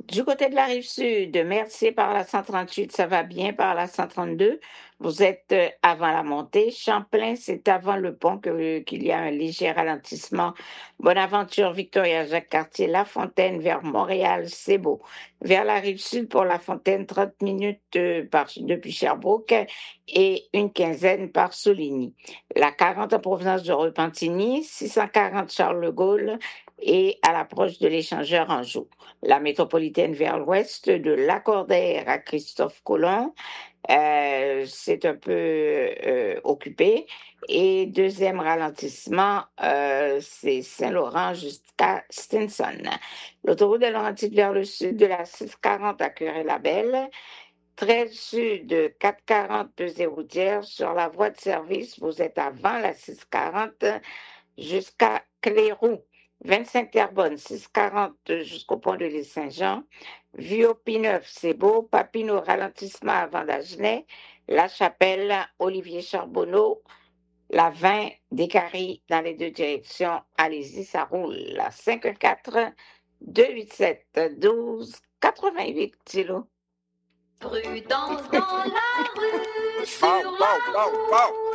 Du côté de la rive sud, Mercier par la 138, ça va bien par la 132. Vous êtes avant la montée. Champlain, c'est avant le pont qu'il y a un léger ralentissement. Bonaventure, Victoria, Jacques-Cartier, La Fontaine vers Montréal, c'est beau. Vers la rive sud pour La Fontaine, 30 minutes depuis Sherbrooke et une quinzaine par Soligny. La 40 en provenance de Repentigny, 640 Charles de Gaulle et à l'approche de l'échangeur Anjou. La métropolitaine vers l'ouest de Lacordaire à Christophe Colomb. C'est un peu occupé. Et deuxième ralentissement, c'est Saint-Laurent jusqu'à Stinson. L'autoroute de Laurentide vers le sud de la 640 à Curé-la-Belle. Très sud, 440 Pesée-Routière. Sur la voie de service, vous êtes avant la 640 jusqu'à Cléroux. 25 Terrebonne, 640 jusqu'au pont de l'île Saint-Jean. Vieux P9, c'est beau. Papineau, ralentissement avant d'Agenais. La Chapelle, Olivier Charbonneau. La 20 Descaries dans les deux directions. Allez-y, ça roule. 514 287 12 88 Thilo. Prudence dans la rue, sur la route.